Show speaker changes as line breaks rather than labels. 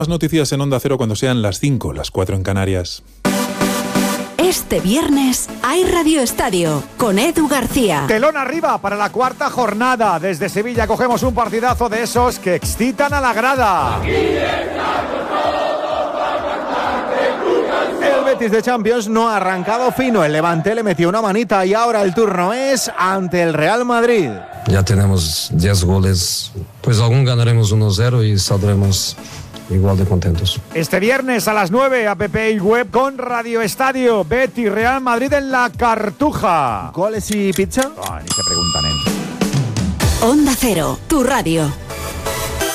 Más noticias en Onda Cero cuando sean las 5, las 4 en Canarias.
Este viernes hay Radio Estadio con Edu García.
Telón arriba para la cuarta jornada. Desde Sevilla cogemos un partidazo de esos que excitan a la grada. El Betis de Champions no ha arrancado fino. El Levante le metió una manita y ahora el turno es ante el Real Madrid.
Ya tenemos 10 goles, pues aún ganaremos 1-0 y saldremos igual de contentos.
Este viernes a las 9, app y web con Radio Estadio. Betis Real Madrid en la Cartuja.
¿Goles y pizza?
Ni se preguntan,
Onda Cero, tu radio.